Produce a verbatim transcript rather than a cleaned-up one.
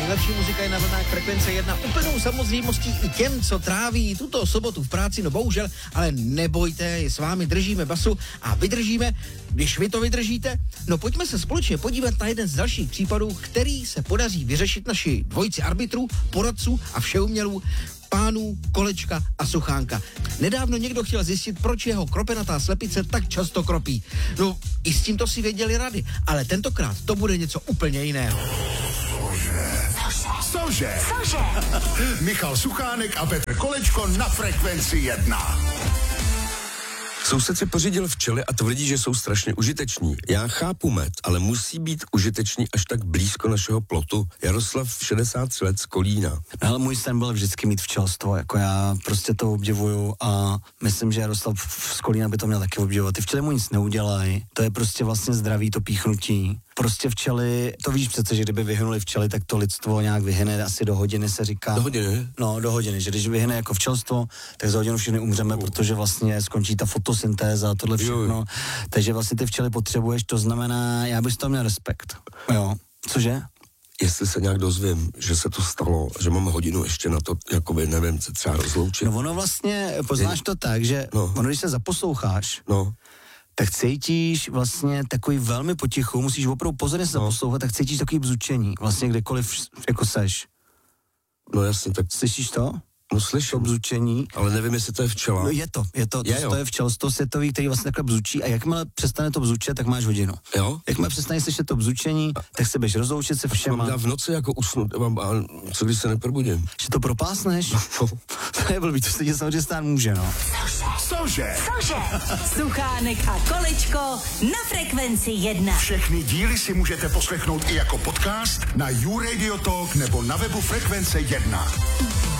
nejlepší muzika je na vlnách Frekvence jedna úplnou samozřejmostí i těm, co tráví tuto sobotu v práci, no bohužel, ale nebojte, s vámi držíme basu a vydržíme, když vy to vydržíte. No pojďme se společně podívat na jeden z dalších případů, který se podaří vyřešit naši dvojici arbitrů, poradců a všeumělů, pánů Kolečka a Suchánka. Nedávno někdo chtěl zjistit, proč jeho kropenatá slepice tak často kropí. No, i s tímto si věděli rady, ale tentokrát to bude něco úplně jiného. Cože? Cože? Michal Suchánek a Petr Kolečko na Frekvenci jedna. Soused si pořídil včely a tvrdí, že jsou strašně užiteční. Já chápu med, ale musí být užiteční až tak blízko našeho plotu. Jaroslav, šedesát tři let, z Kolína. No, ale můj sen byl vždycky mít včelstvo, jako já prostě to obdivuju a myslím, že Jaroslav z Kolína by to měl taky obdivovat. Ty včely mu nic neudělají, to je prostě vlastně zdraví, to píchnutí. Prostě včely, to víš přece, že kdyby vyhynuli včely, tak to lidstvo nějak vyhyne, asi do hodiny se říká. Do hodiny? No, do hodiny, že když vyhyne jako včelstvo, tak za hodinu všichni umřeme, uh. protože vlastně skončí ta fotosyntéza a tohle všechno. Jo. Takže vlastně ty včely potřebuješ, to znamená, já bych z toho měl respekt. Jo. Cože? Jestli se nějak dozvím, že se to stalo, že mám hodinu ještě na to, jakoby, nevím, se třeba rozloučit. No ono vlastně, poznáš to tak, že no. ono, když se zaposloucháš, no. tak cítíš vlastně takový velmi potichu, musíš opravdu pozorně se no. zaposlouchat, tak cítíš takový bzučení, vlastně kdekoliv jako seš. No jasně, tak... Slyšíš to? No slyším. To bzučení. Ale nevím, jestli to je včela. No je to, je to, je, to, to je včelstvo světový, který vlastně takhle bzučí a jakmile přestane to bzučet, tak máš hodinu. Jo? Jakmile přestane slyšet to bzučení, tak se běž rozloučit se všema. Mám dát v noci jako usnout, mám, a co když se neprobudím? Že to propásneš? No. To je blbý, to se ti samozřejmě stát může, no. Cože? Cože? Suchánek a Kolečko na Frekvenci jedna. Všechny díly si můžete poslechnout i jako podcast na YouRadio Talk nebo na webu Frekvence jedna.